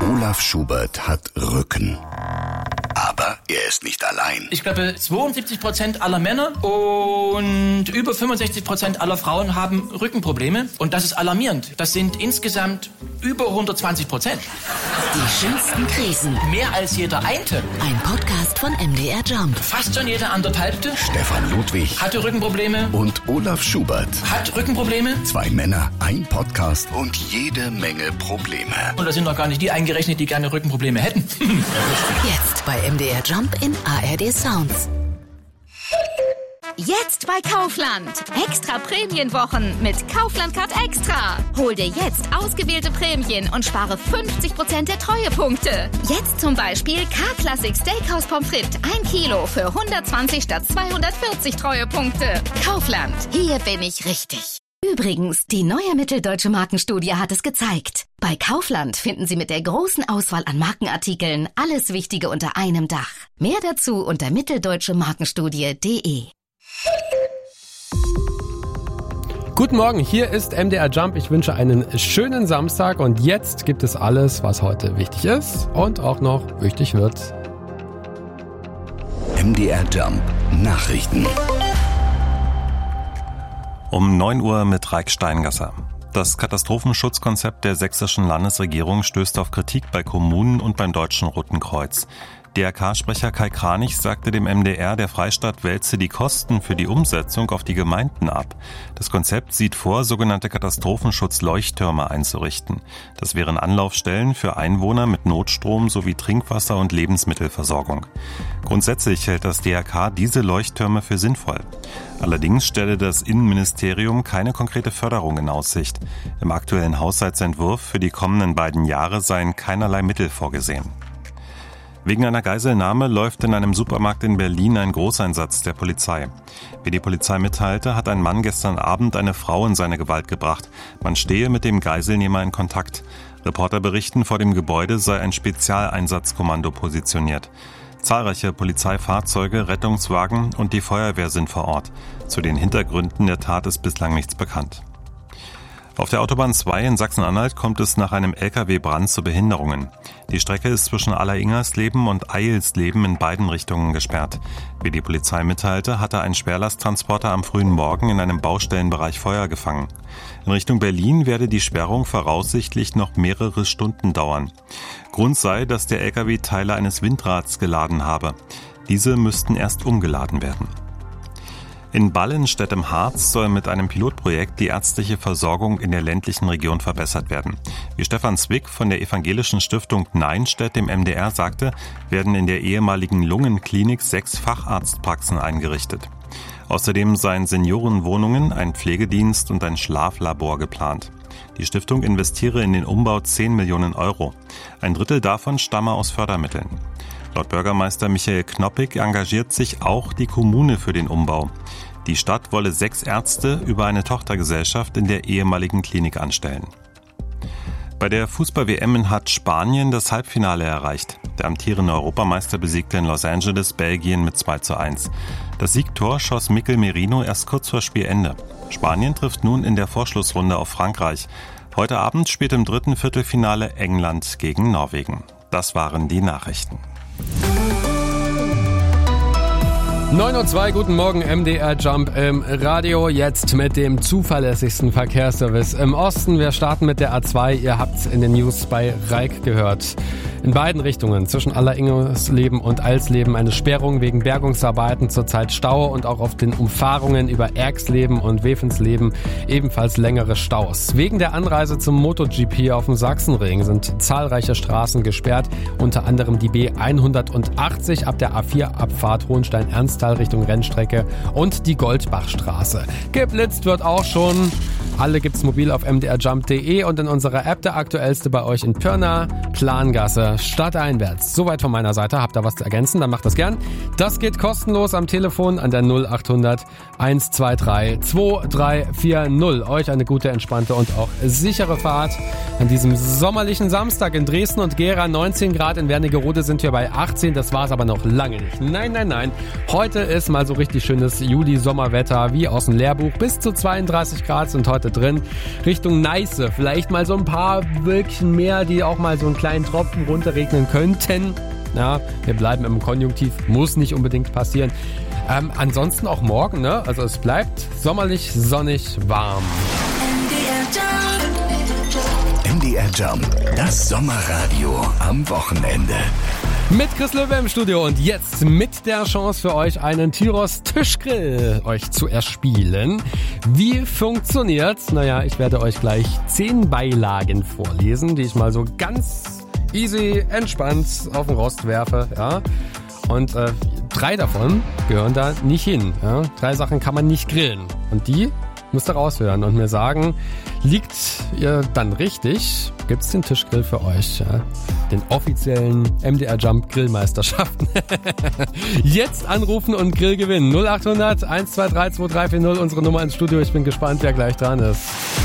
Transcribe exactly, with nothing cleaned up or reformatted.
Olaf Schubert hat Rücken. Aber er ist nicht allein. Ich glaube, zweiundsiebzig Prozent aller Männer und über fünfundsechzig Prozent aller Frauen haben Rückenprobleme. Und das ist alarmierend. Das sind insgesamt über hundertzwanzig Prozent. Die schönsten Krisen. Mehr als jeder Einte. Ein Podcast von M D R Jump. Fast schon jeder anderthalbte. Stefan Ludwig Hatte Rückenprobleme. und Olaf Schubert. Hat Rückenprobleme. Zwei Männer, ein Podcast und jede Menge Probleme. Und da sind noch gar nicht die eingerechnet, die gerne Rückenprobleme hätten. Jetzt bei M D R Jump in A R D Sounds. Jetzt bei Kaufland. Extra Prämienwochen mit Kaufland Card Extra. Hol dir jetzt ausgewählte Prämien und spare fünfzig Prozent der Treuepunkte. Jetzt zum Beispiel K-Classic Steakhouse Pommes frites ein Kilo für hundertzwanzig statt zweihundertvierzig Treuepunkte. Kaufland. Hier bin ich richtig. Übrigens, die neue Mitteldeutsche Markenstudie hat es gezeigt. Bei Kaufland finden Sie mit der großen Auswahl an Markenartikeln alles Wichtige unter einem Dach. Mehr dazu unter mitteldeutsche markenstudie punkt de. Guten Morgen, hier ist M D R Jump. Ich wünsche einen schönen Samstag und jetzt gibt es alles, was heute wichtig ist und auch noch wichtig wird. M D R Jump Nachrichten. Um neun Uhr mit Raik Steingasser. Das Katastrophenschutzkonzept der sächsischen Landesregierung stößt auf Kritik bei Kommunen und beim Deutschen Roten Kreuz. D R K-Sprecher Kai Kranich sagte dem M D R, der Freistaat wälze die Kosten für die Umsetzung auf die Gemeinden ab. Das Konzept sieht vor, sogenannte Katastrophenschutzleuchttürme einzurichten. Das wären Anlaufstellen für Einwohner mit Notstrom sowie Trinkwasser- und Lebensmittelversorgung. Grundsätzlich hält das D R K diese Leuchttürme für sinnvoll. Allerdings stelle das Innenministerium keine konkrete Förderung in Aussicht. Im aktuellen Haushaltsentwurf für die kommenden beiden Jahre seien keinerlei Mittel vorgesehen. Wegen einer Geiselnahme läuft in einem Supermarkt in Berlin ein Großeinsatz der Polizei. Wie die Polizei mitteilte, hat ein Mann gestern Abend eine Frau in seine Gewalt gebracht. Man stehe mit dem Geiselnehmer in Kontakt. Reporter berichten, vor dem Gebäude sei ein Spezialeinsatzkommando positioniert. Zahlreiche Polizeifahrzeuge, Rettungswagen und die Feuerwehr sind vor Ort. Zu den Hintergründen der Tat ist bislang nichts bekannt. Auf der Autobahn zwei in Sachsen-Anhalt kommt es nach einem L K W-Brand zu Behinderungen. Die Strecke ist zwischen Alleringhersleben und Eilsleben in beiden Richtungen gesperrt. Wie die Polizei mitteilte, hatte ein Schwerlasttransporter am frühen Morgen in einem Baustellenbereich Feuer gefangen. In Richtung Berlin werde die Sperrung voraussichtlich noch mehrere Stunden dauern. Grund sei, dass der L K W Teile eines Windrads geladen habe. Diese müssten erst umgeladen werden. In Ballenstedt im Harz soll mit einem Pilotprojekt die ärztliche Versorgung in der ländlichen Region verbessert werden. Wie Stefan Zwick von der evangelischen Stiftung Neinstedt dem M D R sagte, werden in der ehemaligen Lungenklinik sechs Facharztpraxen eingerichtet. Außerdem seien Seniorenwohnungen, ein Pflegedienst und ein Schlaflabor geplant. Die Stiftung investiere in den Umbau zehn Millionen Euro. Ein Drittel davon stamme aus Fördermitteln. Laut Bürgermeister Michael Knoppig engagiert sich auch die Kommune für den Umbau. Die Stadt wolle sechs Ärzte über eine Tochtergesellschaft in der ehemaligen Klinik anstellen. Bei der Fußball-W M hat Spanien das Halbfinale erreicht. Der amtierende Europameister besiegte in Los Angeles Belgien mit zwei zu eins. Das Siegtor schoss Mikel Merino erst kurz vor Spielende. Spanien trifft nun in der Vorschlussrunde auf Frankreich. Heute Abend spielt im dritten Viertelfinale England gegen Norwegen. Das waren die Nachrichten. neun Uhr zwei, guten Morgen, M D R Jump im Radio, jetzt mit dem zuverlässigsten Verkehrsservice im Osten. Wir starten mit der A zwei, ihr habt's in den News bei Raik gehört. In beiden Richtungen, zwischen Alleringhersleben und Eilsleben, eine Sperrung wegen Bergungsarbeiten, zurzeit Stau und auch auf den Umfahrungen über Erxleben und Wevensleben ebenfalls längere Staus. Wegen der Anreise zum MotoGP auf dem Sachsenring sind zahlreiche Straßen gesperrt, unter anderem die B hundertachtzig ab der A vier Abfahrt Hohenstein-Ernsthal Richtung Rennstrecke und die Goldbachstraße. Geblitzt wird auch schon. Alle gibt's mobil auf m d r jump punkt de und in unserer App der aktuellste bei euch in Pirna, Plangasse, stadteinwärts. Soweit von meiner Seite. Habt ihr was zu ergänzen, dann macht das gern. Das geht kostenlos am Telefon an der null achthundert hundertzweiundzwanzig zweiunddreißig vierzig. Euch eine gute, entspannte und auch sichere Fahrt an diesem sommerlichen Samstag in Dresden und Gera. neunzehn Grad, in Wernigerode sind wir bei achtzehn. Das war's aber noch lange nicht. Nein, nein, nein. Heute ist mal so richtig schönes Juli-Sommerwetter wie aus dem Lehrbuch. Bis zu zweiunddreißig Grad sind heute drin. Richtung Neiße. Vielleicht mal so ein paar Wölkchen mehr, die auch mal so einen kleinen kleinen Tropfen runterregnen könnten. Ja, wir bleiben im Konjunktiv, muss nicht unbedingt passieren. Ähm, ansonsten auch morgen, ne? Also es bleibt sommerlich, sonnig, warm. M D R Jump, das Sommerradio am Wochenende. Mit Chris Löwe im Studio und jetzt mit der Chance für euch, einen Tyros Tischgrill euch zu erspielen. Wie funktioniert's? Naja, ich werde euch gleich zehn Beilagen vorlesen, die ich mal so ganz easy, entspannt auf den Rost werfe. Ja? Und äh, drei davon gehören da nicht hin. Ja? Drei Sachen kann man nicht grillen. Und die müsst ihr raushören und mir sagen, liegt ihr dann richtig, gibt's den Tischgrill für euch. Ja? Den offiziellen M D R Jump Grillmeisterschaften. Jetzt anrufen und Grill gewinnen. null acht hundert eins zwei drei zwei drei vier null, unsere Nummer ins Studio. Ich bin gespannt, wer gleich dran ist.